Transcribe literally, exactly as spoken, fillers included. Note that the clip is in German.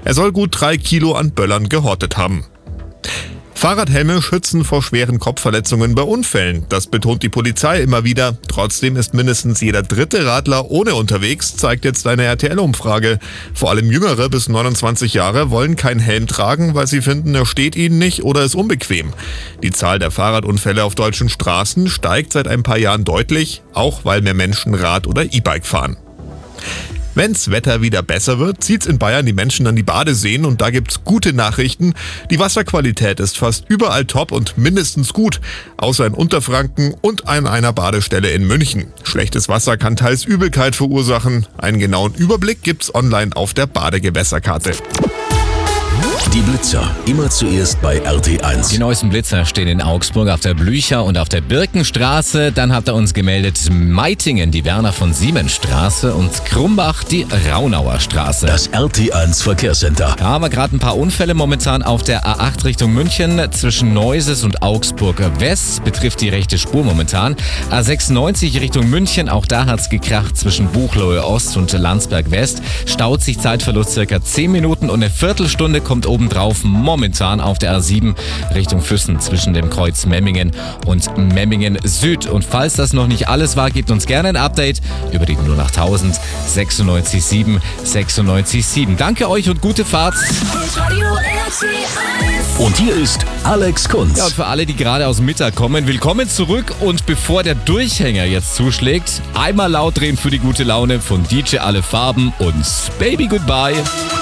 Er soll gut drei Kilo an Böllern gehortet haben. Fahrradhelme schützen vor schweren Kopfverletzungen bei Unfällen. Das betont die Polizei immer wieder. Trotzdem ist mindestens jeder dritte Radler ohne unterwegs, zeigt jetzt eine R T L-Umfrage. Vor allem Jüngere bis neunundzwanzig Jahre wollen keinen Helm tragen, weil sie finden, er steht ihnen nicht oder ist unbequem. Die Zahl der Fahrradunfälle auf deutschen Straßen steigt seit ein paar Jahren deutlich, auch weil mehr Menschen Rad oder E-Bike fahren. Wenn's Wetter wieder besser wird, zieht's in Bayern die Menschen an die Badeseen und da gibt's gute Nachrichten. Die Wasserqualität ist fast überall top und mindestens gut, außer in Unterfranken und an einer Badestelle in München. Schlechtes Wasser kann teils Übelkeit verursachen. Einen genauen Überblick gibt's online auf der Badegewässerkarte. Die Blitzer, immer zuerst bei R T eins. Die neuesten Blitzer stehen in Augsburg auf der Blücher und auf der Birkenstraße. Dann hat er uns gemeldet Meitingen, die Werner von Siemens Straße und Krumbach, die Raunauer Straße. Das R T eins Verkehrscenter. Da haben wir gerade ein paar Unfälle momentan auf der A acht Richtung München zwischen Neuses und Augsburg West. Betrifft die rechte Spur momentan. A sechsundneunzig Richtung München, auch da hat's gekracht zwischen Buchloe Ost und Landsberg West. Staut sich Zeitverlust circa zehn Minuten und eine Viertelstunde kommt obendrauf momentan auf der A sieben Richtung Füssen zwischen dem Kreuz Memmingen und Memmingen Süd. Und falls das noch nicht alles war, gebt uns gerne ein Update über die null acht tausend sechsundneunzig sieben sechsundneunzig sieben. Danke euch und gute Fahrt. Und hier ist Alex Kunz. Ja, und für alle, die gerade aus dem Mittag kommen, willkommen zurück. Und bevor der Durchhänger jetzt zuschlägt, einmal laut drehen für die gute Laune von D J Alle Farben und Baby Goodbye.